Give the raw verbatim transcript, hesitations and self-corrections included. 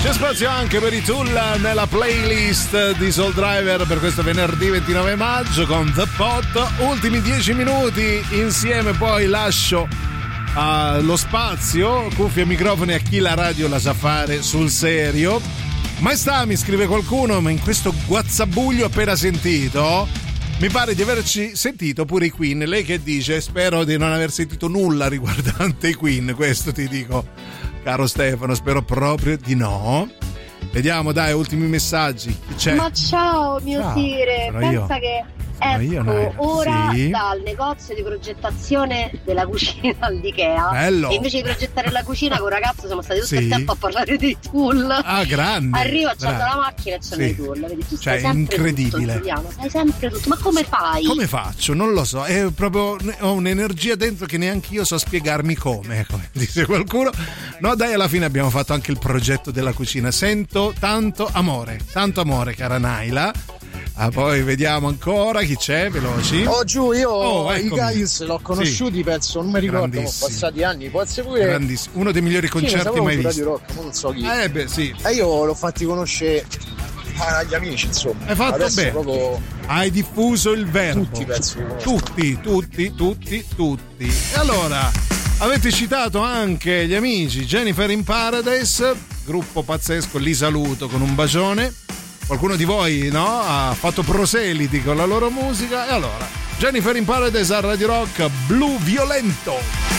C'è spazio anche per i Tool nella playlist di Soul Driver per questo venerdì ventinove maggio con The Pot. Ultimi dieci minuti insieme, poi lascio uh, lo spazio, cuffie e microfoni a chi la radio la sa fare sul serio. Maestà, mi scrive qualcuno, ma in questo guazzabuglio appena sentito mi pare di averci sentito pure i Queen. Lei che dice? Spero di non aver sentito nulla riguardante i Queen, questo ti dico, caro Stefano, spero proprio di no. Vediamo, dai, ultimi messaggi. Chi c'è? Ma ciao mio ciao. Sire, Sono pensa io. che Sono io, esco Naira. ora Sì. dal negozio di progettazione della cucina all'Ikea. Bello. E invece di progettare la cucina con un ragazzo siamo stati tutto Sì. il tempo a parlare dei tool. Ah, grande. Arrivo, accendo bravo. la macchina e c'hanno Sì. i tool. Vedi, tu Cioè, sai sempre incredibile. tutto, Giuliano, sai sempre tutto. Ma come fai? Come faccio? Non lo so, è proprio, ho un'energia dentro che neanche io so spiegarmi come, come dice qualcuno. No, dai, alla fine abbiamo fatto anche il progetto della cucina. Sento tanto amore, tanto amore, cara Naila. Ah, poi vediamo ancora chi c'è, veloci. Oh giù, io Oh, i eccomi. Gaius l'ho conosciuti, Sì. penso, non mi ricordo, sono Grandissimi. passati anni, può essere pure Grandissimo, uno dei migliori concerti sì, mai su visti. Radio Rock, ma non so chi. Eh beh, sì. E io l'ho fatti conoscere agli amici, insomma. Hai fatto Adesso bene. proprio Hai diffuso il verbo. tutti penso. Tutti, tutti, tutti, tutti. E allora, avete citato anche gli amici Jennifer in Paradise, gruppo pazzesco, li saluto con un bacione. Qualcuno di voi, no, ha fatto proseliti con la loro musica. E allora, Jennifer in Paradise a Radio Rock, Blu Violento.